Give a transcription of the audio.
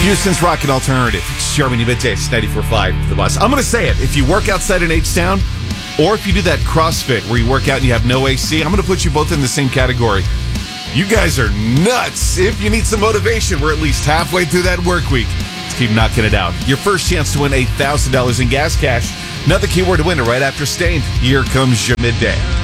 Houston's Rockin' Alternative. It's Germany Middays, 94.5 The Bus. I'm going to say it. If you work outside in H-Town, or if you do that CrossFit where you work out and you have no AC, I'm going to put you both in the same category. You guys are nuts. If you need some motivation, we're at least halfway through that work week. Let's keep knocking it out. Your first chance to win $8,000 in gas cash. Another keyword to win it right after Stained. Here comes your midday.